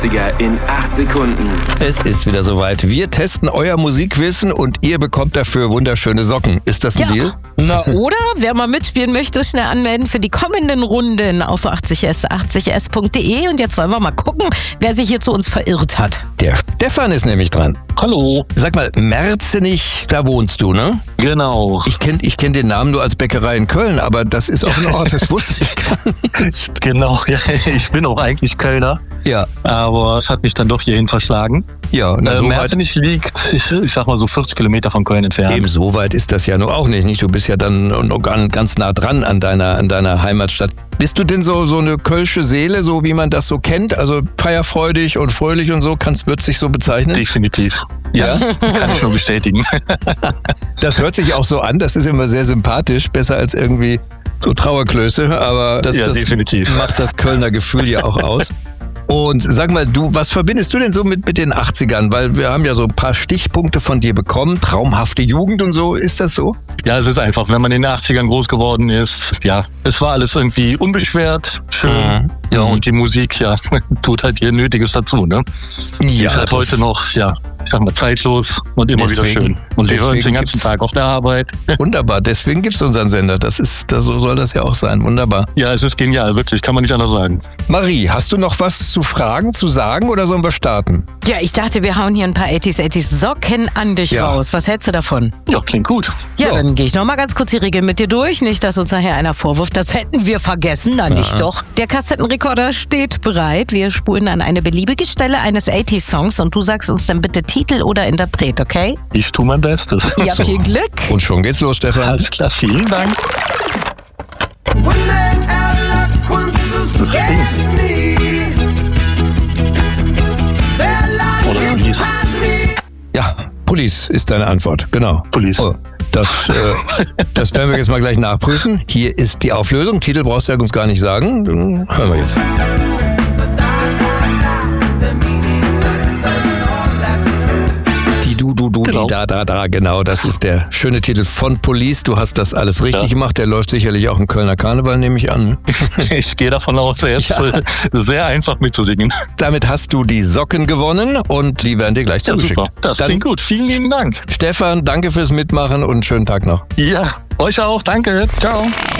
In 8 Sekunden. Es ist wieder soweit. Wir testen euer Musikwissen und ihr bekommt dafür wunderschöne Socken. Ist das ein Deal? Na, oder? Wer mal mitspielen möchte, schnell anmelden für die kommenden Runden auf 80s80s.de. Und jetzt wollen wir mal gucken, wer sich hier zu uns verirrt hat. Der Stefan ist nämlich dran. Hallo. Sag mal, Merzenich, da wohnst du, ne? Genau. Ich kenn den Namen nur als Bäckerei in Köln, aber das ist auch ein Ort, das wusste ich gar nicht. Genau, ja, ich bin auch eigentlich Kölner. Ja. Aber es hat mich dann doch hierhin verschlagen. Ja, so Merzenich liegt, ich sag mal so 40 Kilometer von Köln entfernt. Eben so weit ist das ja nur auch nicht. Du bist ja dann noch ganz nah dran an deiner Heimatstadt. Bist du denn so eine kölsche Seele, so wie man das so kennt? Also feierfreudig und fröhlich und so, würdest dich so bezeichnen? Definitiv. Ja, kann ich nur bestätigen. Das hört sich auch so an, das ist immer sehr sympathisch, besser als irgendwie so Trauerklöße, aber das definitiv. Macht das Kölner Gefühl ja auch aus. Und sag mal, was verbindest du denn so mit den 80ern? Weil wir haben ja so ein paar Stichpunkte von dir bekommen, traumhafte Jugend und so, ist das so? Ja, es ist einfach, wenn man in den 80ern groß geworden ist, ja, es war alles irgendwie unbeschwert, schön. Ja, und die Musik, ja, tut halt ihr Nötiges dazu, ne? Ja, ist halt heute noch, ja, ich sag mal, zeitlos und immer wieder schön. Und wir hören den ganzen Tag auf der Arbeit. Wunderbar, deswegen gibt's unseren Sender. So soll das ja auch sein. Wunderbar. Ja, es ist genial, wirklich, kann man nicht anders sagen. Marie, hast du noch was zu fragen, zu sagen oder sollen wir starten? Ja, ich dachte, wir hauen hier ein paar 80s Socken an dich raus. Was hältst du davon? Ja, klingt gut. Ja, dann gehe ich noch mal ganz kurz die Regeln mit dir durch. Nicht, dass uns nachher einer vorwirft, das hätten wir vergessen. Na, nicht doch. Der Kassettenrekorder steht bereit. Wir spulen an eine beliebige Stelle eines 80s-Songs und du sagst uns dann bitte Titel oder Interpret, okay? Ich tue mein Bestes. Ja, viel Glück. Und schon geht's los, Stefan. Alles klar, vielen Dank. Oder Police. Ja, Police ist deine Antwort, genau. Police. Oh, das werden wir jetzt mal gleich nachprüfen. Hier ist die Auflösung. Titel brauchst du ja uns gar nicht sagen. Dann hören wir jetzt. Genau. Genau, das ist der schöne Titel von Police. Du hast das alles richtig gemacht. Der läuft sicherlich auch im Kölner Karneval, nehme ich an. Ich gehe davon aus, er ist sehr einfach mitzusingen. Damit hast du die Socken gewonnen und die werden dir gleich zugeschickt. Super. Das klingt gut. Vielen lieben Dank. Stefan, danke fürs Mitmachen und schönen Tag noch. Ja, euch auch. Danke. Ciao.